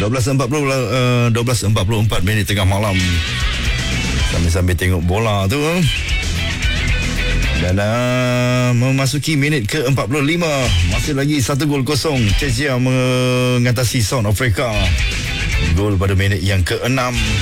12.44 minit tengah malam. Sambil-sambil tengok bola tu. Dan memasuki minit ke-45. Masih lagi 1-0. Czechia mengatasi South Africa. Gol pada minit yang ke-6.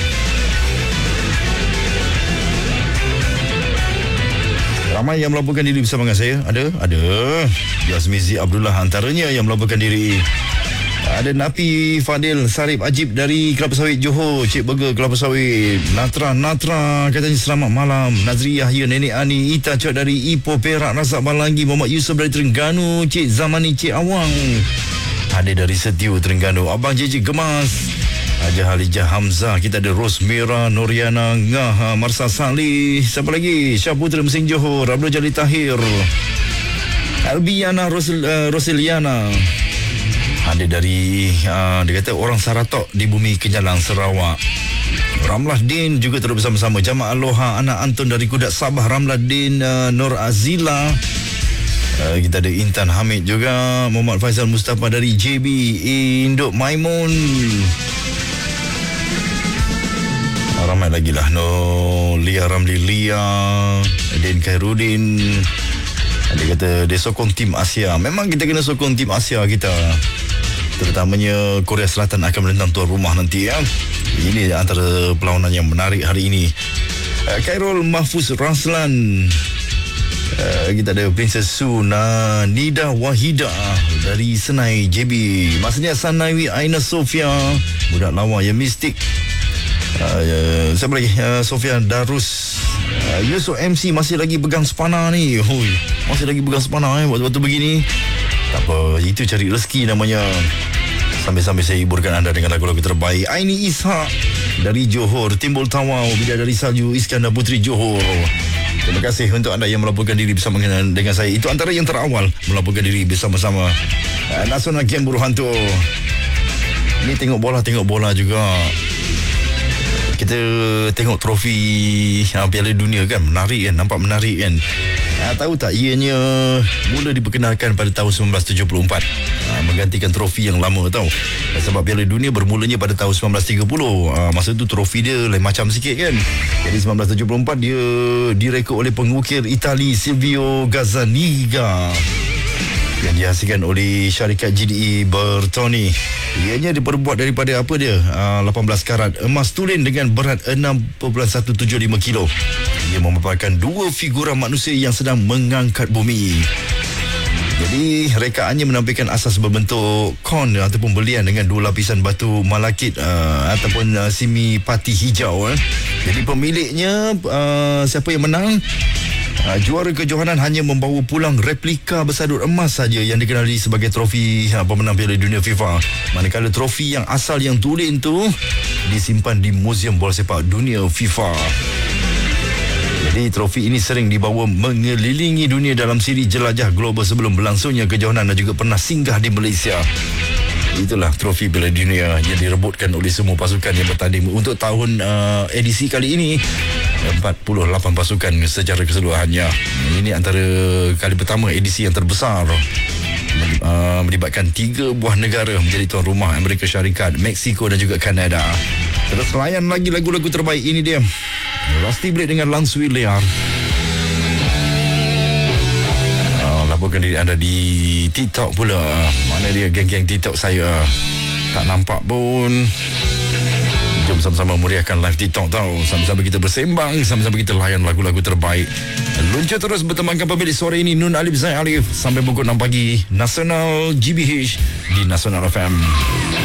Ramai yang melaporkan diri bersama dengan saya. Ada Yasmizi Abdullah antaranya yang melaporkan diri. Ada Napi Fadil Sarip Ajib dari Kelapa Sawit Johor, Cik Burger Kelapa Sawit. Natra katanya selamat malam. Nazri Yahya, Nenek Ani, Ita Cok dari Ipoh Perak, Razak Balangi, Muhammad Yusof dari Terengganu, Cik Zamani, Cik Awang ada dari Setiu Terengganu, Abang JJ Gemas, Haja Halijah Hamzah. Kita ada Rosmira, Noriana Ngah, Marsa Salih. Siapa lagi? Syaputra Mesin Johor, Abdul Jalil Tahir, Albiana Roseliana. Ada dari dia kata orang Saratok di Bumi Kenyalang, Sarawak. Ramlah Din juga terus bersama-sama. Jamaah Aloha, anak Anton dari Kudat Sabah, Ramlah Din, Nur Azila. Kita ada Intan Hamid juga, Muhammad Faizal Mustafa dari JB, Induk Maimun. Ramai lagi lah. Lia Ramli Lia, Din Khairuddin. Dia kata dia sokong tim Asia. Memang kita kena sokong tim Asia kita. Terutamanya Korea Selatan akan menentang tuan rumah nanti ya. Ini antara perlawanan yang menarik hari ini. Khairul Mahfuz Raslan. Kita ada Princess Su, Nida Wahida dari Senai JB. Maksudnya Sanaiwi Aina Sofia, budak lawa yang mistik. Siapa lagi? Sofia Darus. Yusuf MC masih lagi pegang spana ni. Masih lagi pegang spana waktu-waktu begini. Tak apa, itu cari rezeki namanya. Sambil-sambil saya hiburkan anda dengan lagu-lagu terbaik. Aini Ishak dari Johor, Timbul Tawau, Bidadari Salju, Iskandar Putri Johor. Terima kasih untuk anda yang melaporkan diri bersama dengan saya. Itu antara yang terawal melaporkan diri bersama-sama. Nasional Game Buruhantu. Ini tengok bola juga. Kita tengok trofi Piala Dunia kan, menarik kan, nampak menarik kan. Tahu tak, ianya mula diperkenalkan pada tahun 1974, menggantikan trofi yang lama tau. Sebab Piala Dunia bermulanya pada tahun 1930. Masa tu trofi dia lain macam sikit kan. Jadi 1974 dia direkod oleh pengukir Itali Silvio Gazzaniga, yang dihasilkan oleh syarikat GDE Bertoni. Ianya diperbuat daripada 18 karat emas tulen dengan berat 6.175 kilo. Ia memaparkan dua figura manusia yang sedang mengangkat bumi. Jadi rekaannya menampilkan asas berbentuk kon ataupun belian dengan dua lapisan batu malakit ataupun simi pati hijau. Jadi pemiliknya siapa yang menang? Juara kejohanan hanya membawa pulang replika bersadut emas saja yang dikenali sebagai trofi pemenang Piala Dunia FIFA. Manakala trofi yang asal yang tulen tu disimpan di Museum Bola Sepak Dunia FIFA. Jadi trofi ini sering dibawa mengelilingi dunia dalam siri jelajah global sebelum berlangsungnya kejohanan dan juga pernah singgah di Malaysia. Itulah trofi Piala Dunia yang direbutkan oleh semua pasukan yang bertanding. Untuk tahun edisi kali ini 48 pasukan secara keseluruhannya. Ini antara kali pertama edisi yang terbesar, melibatkan 3 buah negara menjadi tuan rumah, Amerika Syarikat, Mexico dan juga Kanada. Terus layan lagi lagu-lagu terbaik. Ini dia Rusty Blade dengan Langsui Liar. Laporkan diri anda di TikTok pula. Mana dia geng-geng TikTok saya? Tak nampak pun. Jom sama-sama meriahkan live TikTok tau. Sama-sama kita bersembang, sama-sama kita layan lagu-lagu terbaik. Luncur terus bertemankan pemilik sore ini Nun Alif Zain Alif sampai pukul 6 pagi. Nasional GBH di Nasional FM.